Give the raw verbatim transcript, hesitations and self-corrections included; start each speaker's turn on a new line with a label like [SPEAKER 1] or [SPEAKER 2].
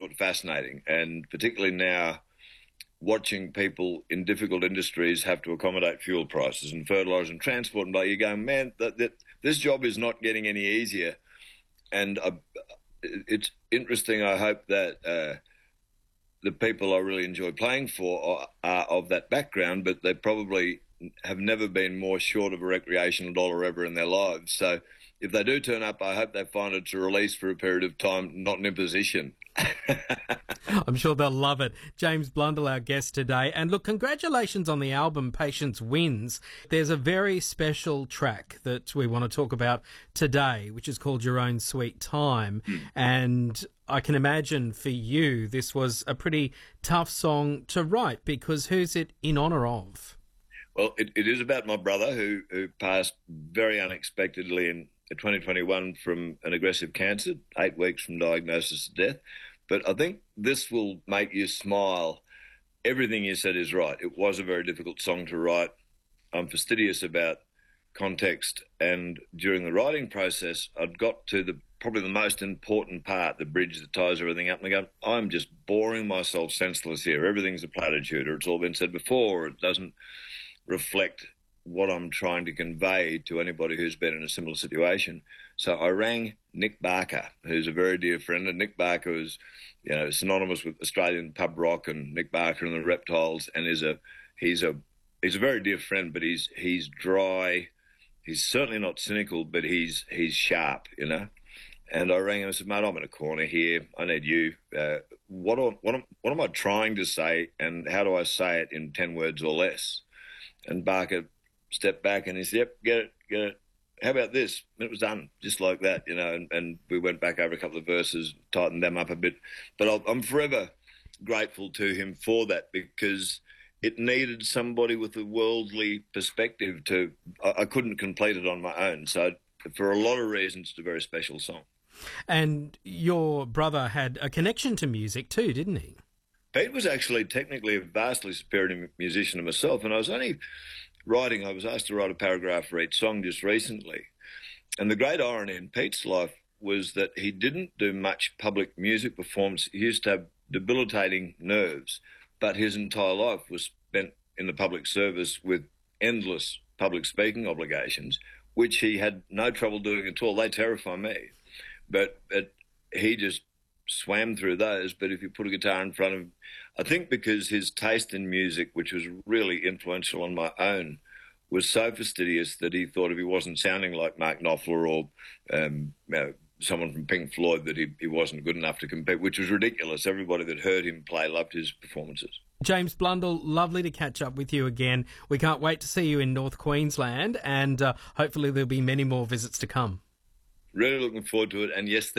[SPEAKER 1] but fascinating. And particularly now, watching people in difficult industries have to accommodate fuel prices and fertiliser and transport, and like, you're going, man, that, that, this job is not getting any easier. And uh, it's interesting. I hope that uh, the people I really enjoy playing for are, are of that background, but they probably have never been more short of a recreational dollar ever in their lives. So if they do turn up, I hope they find it's a release for a period of time, not an imposition.
[SPEAKER 2] I'm sure they'll love it. James Blundell, our guest today. And look, congratulations on the album Patience Wins. There's a very special track that we want to talk about today, which is called Your Own Sweet Time. Mm. And I can imagine for you, this was a pretty tough song to write, because who's it in honour of?
[SPEAKER 1] Well, it, it is about my brother who, who passed very unexpectedly in twenty twenty-one from an aggressive cancer, eight weeks from diagnosis to death. But I think this will make you smile. Everything you said is right. It was a very difficult song to write. I'm fastidious about context, and during the writing process, I'd got to the probably the most important part, the bridge that ties everything up, and I go, I'm just boring myself senseless here. Everything's a platitude, or it's all been said before, or it doesn't reflect what I'm trying to convey to anybody who's been in a similar situation. So I rang Nick Barker, who's a very dear friend, and Nick Barker is, you know, synonymous with Australian pub rock and Nick Barker and the Reptiles, and is a he's a he's a very dear friend, but he's he's dry. He's certainly not cynical, but he's he's sharp, you know. And I rang him and said, mate, I'm in a corner here. I need you. Uh, what, am, what, am, what am I trying to say, and how do I say it in ten words or less? And Barker stepped back and he said, yep, get it, get it. How about this? And it was done, just like that, you know, and, and we went back over a couple of verses, tightened them up a bit. But I'll, I'm forever grateful to him for that, because it needed somebody with a worldly perspective to, I, I couldn't complete it on my own. So for a lot of reasons, it's a very special song.
[SPEAKER 2] And your brother had a connection to music too, didn't he?
[SPEAKER 1] Pete was actually technically a vastly superior musician to myself, and I was only writing, I was asked to write a paragraph for each song just recently. And the great irony in Pete's life was that he didn't do much public music performance. He used to have debilitating nerves, but his entire life was spent in the public service with endless public speaking obligations, which he had no trouble doing at all. They terrify me. But, but he just swam through those. But if you put a guitar in front of him, I think because his taste in music, which was really influential on my own, was so fastidious that he thought if he wasn't sounding like Mark Knopfler or um, you know, someone from Pink Floyd, that he, he wasn't good enough to compete, which was ridiculous. Everybody that heard him play loved his performances.
[SPEAKER 2] James Blundell, lovely to catch up with you again. We can't wait to see you in North Queensland, and uh, hopefully there'll be many more visits to come.
[SPEAKER 1] Really looking forward to it. And yes,